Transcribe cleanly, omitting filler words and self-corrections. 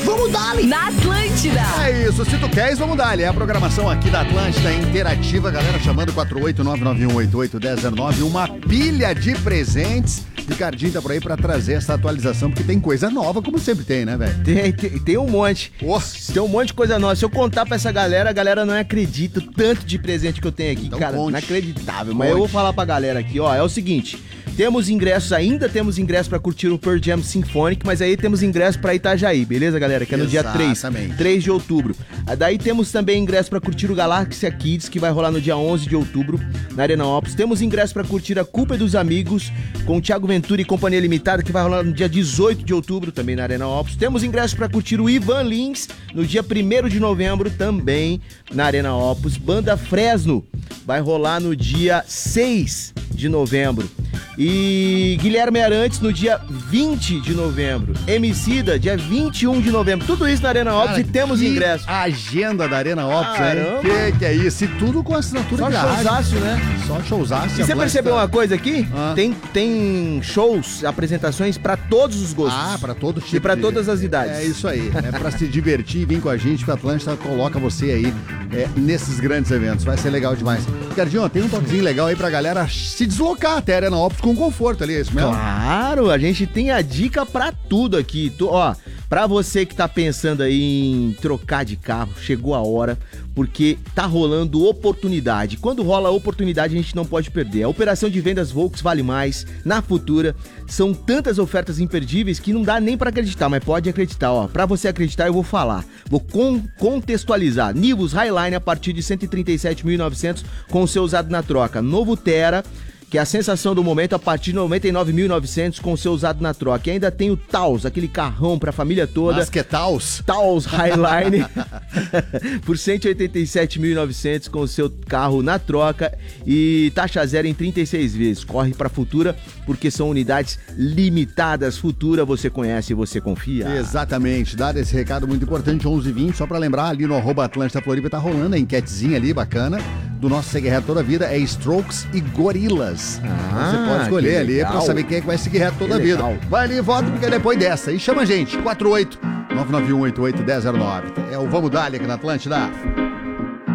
vamos dar na Atlântida. É isso, se tu queres, vamos dar. É a programação aqui da Atlântida interativa, galera chamando 48991881009, uma pilha de presentes. Ricardinho tá por aí pra trazer essa atualização, porque tem coisa nova, como sempre tem, né, velho? Tem um monte. Tem um monte de coisa nova. Se eu contar pra essa galera, a galera não acredita o tanto de presente que eu tenho aqui. Então, cara, inacreditável. Mas eu vou falar pra galera aqui, ó, é o seguinte... Ainda temos ingressos pra curtir o Pearl Jam Symphonic, mas aí temos ingressos pra Itajaí, beleza, galera? Que é no dia 3 de outubro. Daí temos também ingressos pra curtir o Galáxia Kids, que vai rolar no dia 11 de outubro, na Arena Opus. Temos ingressos pra curtir A Culpa é dos Amigos, com o Thiago Ventura e Companhia Limitada, que vai rolar no dia 18 de outubro, também na Arena Opus. Temos ingressos pra curtir o Ivan Lins, no dia 1º de novembro, também na Arena Opus. Banda Fresno, vai rolar no dia 6 de novembro. E Guilherme Arantes no dia 20 de novembro. Emicida, dia 21 de novembro. Tudo isso na Arena Opus e temos ingresso. A agenda da Arena Opus, hein? Que é isso? E tudo com assinatura de rádio. Só showzaço, né? Só showzaço. E você percebeu uma coisa aqui? Tem shows, apresentações pra todos os gostos. Pra todos os tipos. E pra todas as idades. É isso aí. É pra se divertir e vir com a gente, que a Atlântida coloca você aí nesses grandes eventos. Vai ser legal demais. Ricardinho, tem um toquezinho legal aí pra galera se deslocar até a Arena Opus com conforto ali, é isso mesmo? Claro, a gente tem a dica pra tudo aqui. Pra você que tá pensando aí em trocar de carro, chegou a hora, porque tá rolando oportunidade. Quando rola oportunidade, a gente não pode perder. A operação de vendas Volks Vale Mais, na Futura, são tantas ofertas imperdíveis que não dá nem pra acreditar, mas pode acreditar, Pra você acreditar, eu vou falar. Vou contextualizar. Nivus Highline a partir de 137.900 com o seu usado na troca. Novo Terra, que é a sensação do momento, a partir de 99.900 com o seu usado na troca. E ainda tem o Taos, aquele carrão pra família toda. Mas que é Taos? Taos Highline por 187.900 com o seu carro na troca e taxa zero em 36 vezes. Corre pra Futura, porque são unidades limitadas. Futura, você conhece e você confia. Exatamente. Dar esse recado muito importante, 11h20, só pra lembrar, ali no @Atlântida Floripa tá rolando a enquetezinha ali, bacana, do nosso Segue Reto Toda a Vida, é Strokes e Gorilas. Você pode escolher ali pra saber quem é que vai seguir reto toda a vida. Vai ali e vota, porque depois dessa. E chama a gente, 48 991881009. É o Vamos Dar aqui na Atlântida.